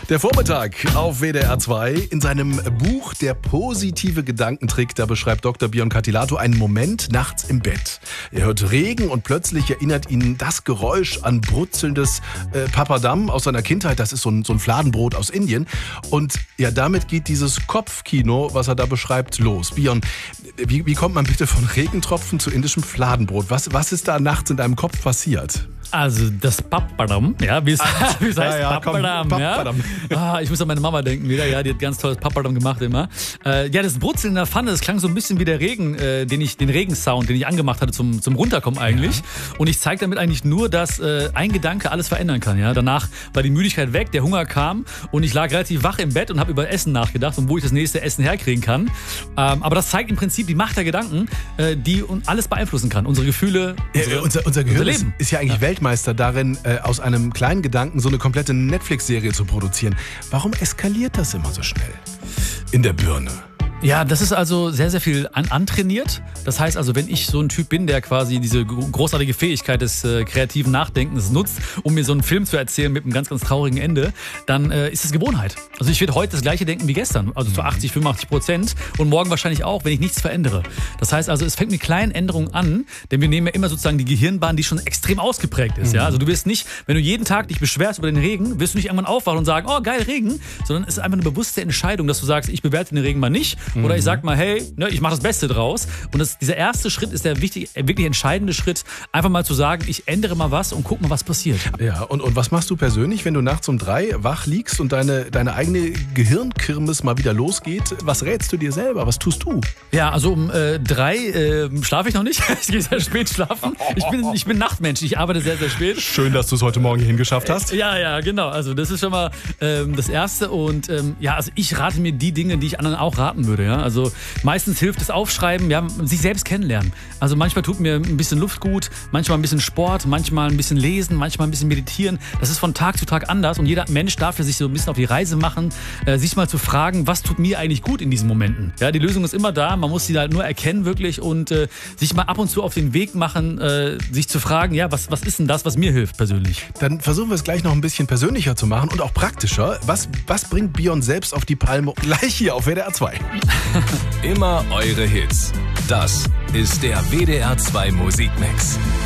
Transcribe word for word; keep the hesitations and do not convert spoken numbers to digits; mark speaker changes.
Speaker 1: Der Vormittag auf W D R zwei. In seinem Buch Der positive Gedankentrick, da beschreibt Doktor Björn Katilato einen Moment nachts im Bett. Er hört Regen und plötzlich erinnert ihn das Geräusch an brutzelndes äh, Papadam aus seiner Kindheit. Das ist so ein, so ein Fladenbrot aus Indien. Und ja, damit geht dieses Kopfkino, was er da beschreibt, los. Björn, wie, wie kommt man bitte von Regentropfen zu indischem Fladenbrot? Was, was ist da nachts in deinem Kopf passiert?
Speaker 2: Also das Papadam, ja, wie es, wie es heißt,
Speaker 1: ja, ja,
Speaker 2: Papadam,
Speaker 1: komm,
Speaker 2: ja.
Speaker 1: Papadam.
Speaker 2: Ah, ich muss an meine Mama denken wieder, ja, die hat ganz tolles Papadam gemacht immer. Äh, ja, das Brutzeln in der Pfanne, das klang so ein bisschen wie der Regen, äh, den ich, den Regensound, den ich angemacht hatte zum, zum Runterkommen eigentlich. Ja. Und ich zeige damit eigentlich nur, dass äh, ein Gedanke alles verändern kann, ja. Danach war die Müdigkeit weg, der Hunger kam und ich lag relativ wach im Bett und habe über Essen nachgedacht und wo ich das nächste Essen herkriegen kann. Ähm, aber das zeigt im Prinzip die Macht der Gedanken, äh, die alles beeinflussen kann. Unsere Gefühle, unsere,
Speaker 1: ja, unser, unser Gehirn
Speaker 2: unser
Speaker 1: ist,
Speaker 2: Leben.
Speaker 1: ist ja eigentlich ja. Weltmeister darin, äh, aus einem kleinen Gedanken so eine komplette Netflix-Serie zu produzieren. Warum eskaliert das immer so schnell in der Birne?
Speaker 2: Ja, das ist also sehr, sehr viel an, antrainiert. Das heißt also, wenn ich so ein Typ bin, der quasi diese großartige Fähigkeit des äh, kreativen Nachdenkens nutzt, um mir so einen Film zu erzählen mit einem ganz, ganz traurigen Ende, dann äh, ist es Gewohnheit. Also ich werde heute das gleiche denken wie gestern, also zu achtzig, fünfundachtzig Prozent und morgen wahrscheinlich auch, wenn ich nichts verändere. Das heißt also, es fängt mit kleinen Änderungen an, denn wir nehmen ja immer sozusagen die Gehirnbahn, die schon extrem ausgeprägt ist. Mhm. Ja? Also du wirst nicht, wenn du jeden Tag dich beschwerst über den Regen, wirst du nicht irgendwann aufwachen und sagen, oh geil, Regen, sondern es ist einfach eine bewusste Entscheidung, dass du sagst, ich bewerte den Regen mal nicht. Oder ich sag mal, hey, ne, ich mache das Beste draus. Und das, dieser erste Schritt ist der wichtig, wirklich entscheidende Schritt, einfach mal zu sagen, ich ändere mal was und guck mal, was passiert.
Speaker 1: Ja, und, und was machst du persönlich, wenn du nachts um drei wach liegst und deine, deine eigene Gehirnkirmes mal wieder losgeht? Was rätst du dir selber? Was tust du?
Speaker 2: Ja, also um äh, drei äh, schlafe ich noch nicht. Ich gehe sehr spät schlafen. Ich bin, ich bin Nachtmensch, ich arbeite sehr, sehr spät.
Speaker 1: Schön, dass du es heute Morgen hierhin geschafft hast.
Speaker 2: Ja, ja, genau. Also das ist schon mal ähm, das Erste. Und ähm, ja, also ich rate mir die Dinge, die ich anderen auch raten würde. Ja? Also meistens hilft das Aufschreiben, ja, sich selbst kennenlernen. Also manchmal tut mir ein bisschen Luft gut, manchmal ein bisschen Sport, manchmal ein bisschen lesen, manchmal ein bisschen meditieren. Das ist von Tag zu Tag anders und jeder Mensch darf ja sich so ein bisschen auf die Reise machen, äh, sich mal zu fragen, was tut mir eigentlich gut in diesen Momenten. Ja, die Lösung ist immer da, man muss sie halt nur erkennen wirklich und äh, sich mal ab und zu auf den Weg machen, äh, sich zu fragen, ja, was, was ist denn das, was mir hilft persönlich?
Speaker 1: Dann versuchen wir es gleich noch ein bisschen persönlicher zu machen und auch praktischer. Was, was bringt Björn selbst auf die Palme? Gleich hier auf W D R zwei.
Speaker 3: Immer eure Hits. Das ist der W D R zwei Musikmix.